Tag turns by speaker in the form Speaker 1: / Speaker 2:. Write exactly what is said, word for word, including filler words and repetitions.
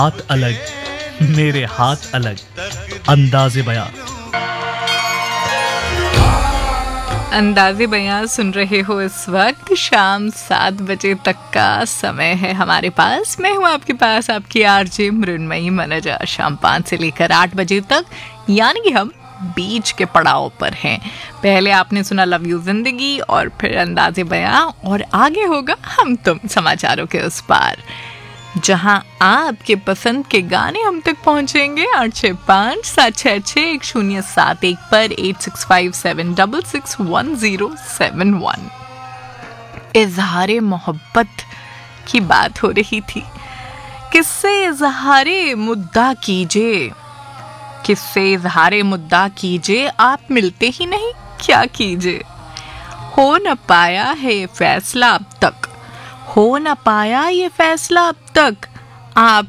Speaker 1: हाथ अलग, मेरे हाथ अलग, अंदाज़े बयां।
Speaker 2: अंदाज़े बयां सुन रहे हो इस वक्त। शाम सात बजे तक का समय है हमारे पास। मैं हूँ आपके पास आपकी आरजे मृण्मयी मनजा। शाम पाँच से लेकर आठ बजे तक, यानी कि हम बीच के पड़ाव पर हैं। पहले आपने सुना लव यू जिंदगी और फिर अंदाज़े बयां, और आगे होगा हम तुम समाचारों के उस पार, जहां आपके पसंद के गाने हम तक पहुंचेंगे। आठ छः पाँच सात छः छः एक शून्य सात एक पर eight six five seven double six one zero seven one. इजहारे मोहब्बत की बात हो रही थी। किससे इजहारे मुद्दा कीजिए, किससे इजहारे मुद्दा कीजिए, आप मिलते ही नहीं, क्या कीजिए। हो न पाया है फैसला अब तक, हो न पाया ये फैसला अब तक, आप